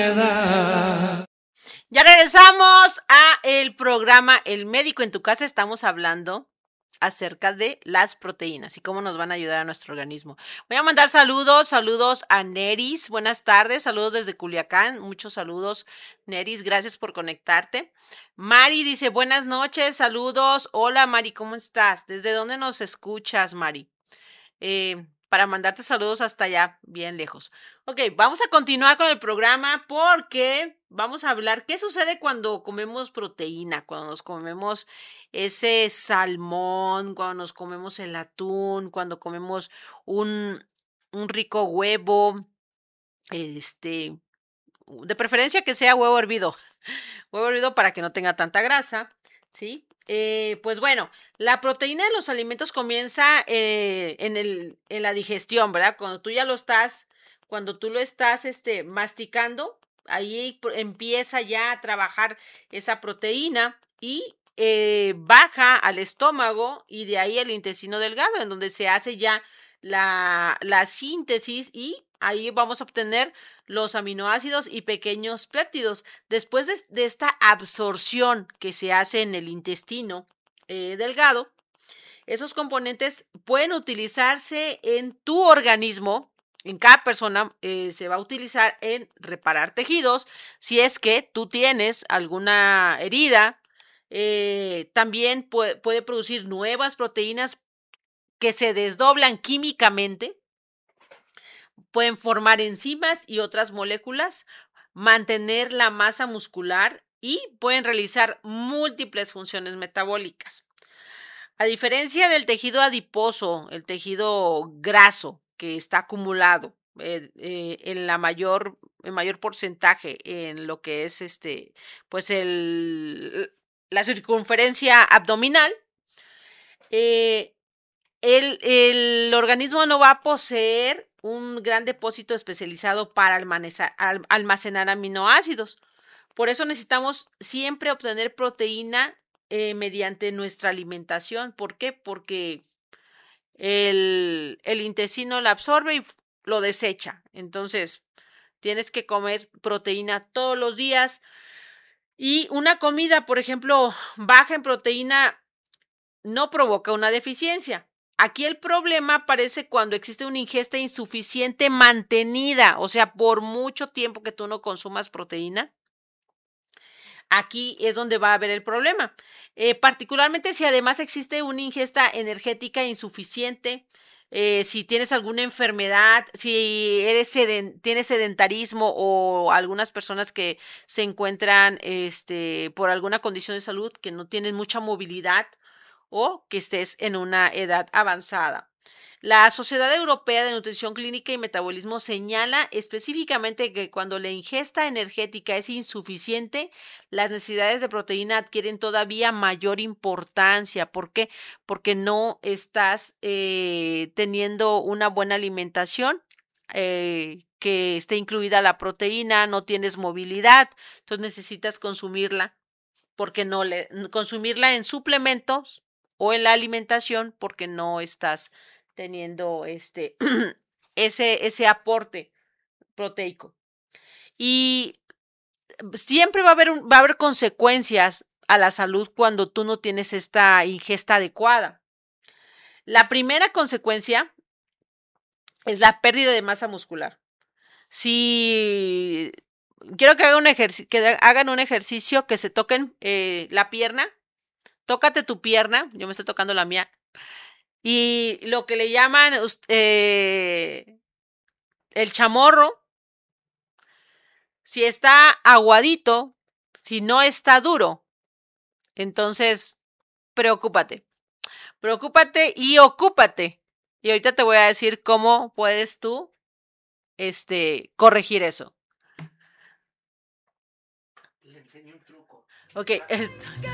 Ya regresamos a el programa El Médico en tu Casa. Estamos hablando acerca de las proteínas y cómo nos van a ayudar a nuestro organismo. Voy a mandar saludos a Neris. Buenas tardes, saludos desde Culiacán. Muchos saludos, Neris, gracias por conectarte. Mari dice, buenas noches, saludos. Hola, Mari, ¿cómo estás? ¿Desde dónde nos escuchas, Mari? Para mandarte saludos hasta allá, bien lejos. Ok, vamos a continuar con el programa porque vamos a hablar qué sucede cuando comemos proteína, cuando nos comemos ese salmón, cuando nos comemos el atún, cuando comemos un rico huevo, de preferencia que sea huevo hervido para que no tenga tanta grasa, ¿sí? Pues bueno, la proteína de los alimentos comienza en la digestión, ¿verdad? Cuando tú lo estás masticando, ahí empieza ya a trabajar esa proteína y baja al estómago y de ahí al intestino delgado, en donde se hace ya la síntesis y ahí vamos a obtener los aminoácidos y pequeños péptidos. Después de esta absorción que se hace en el intestino delgado, esos componentes pueden utilizarse en tu organismo. En cada persona se va a utilizar en reparar tejidos. Si es que tú tienes alguna herida, también puede producir nuevas proteínas que se desdoblan químicamente. Pueden formar enzimas y otras moléculas, mantener la masa muscular y pueden realizar múltiples funciones metabólicas. A diferencia del tejido adiposo, el tejido graso que está acumulado en mayor porcentaje en lo que es la circunferencia abdominal, el organismo no va a poseer un gran depósito especializado para almacenar aminoácidos. Por eso necesitamos siempre obtener proteína mediante nuestra alimentación. ¿Por qué? Porque el intestino la absorbe y lo desecha. Entonces, tienes que comer proteína todos los días. Y una comida, por ejemplo, baja en proteína no provoca una deficiencia. Aquí el problema aparece cuando existe una ingesta insuficiente mantenida, o sea, por mucho tiempo que tú no consumas proteína. Aquí es donde va a haber el problema. Particularmente si además existe una ingesta energética insuficiente, si tienes alguna enfermedad, si tienes sedentarismo o algunas personas que se encuentran por alguna condición de salud que no tienen mucha movilidad o que estés en una edad avanzada. La Sociedad Europea de Nutrición Clínica y Metabolismo señala específicamente que cuando la ingesta energética es insuficiente, las necesidades de proteína adquieren todavía mayor importancia. ¿Por qué? Porque no estás teniendo una buena alimentación que esté incluida la proteína, no tienes movilidad, entonces necesitas consumirla porque consumirla en suplementos o en la alimentación porque no estás teniendo ese aporte proteico. Y siempre va a haber consecuencias a la salud cuando tú no tienes esta ingesta adecuada. La primera consecuencia es la pérdida de masa muscular. Si quiero que hagan un ejercicio, que se toquen la pierna, tócate tu pierna, yo me estoy tocando la mía, y lo que le llaman el chamorro, si está aguadito, si no está duro, entonces preocúpate y ocúpate. Y ahorita te voy a decir cómo puedes tú corregir eso. Le enseño un truco. Ok,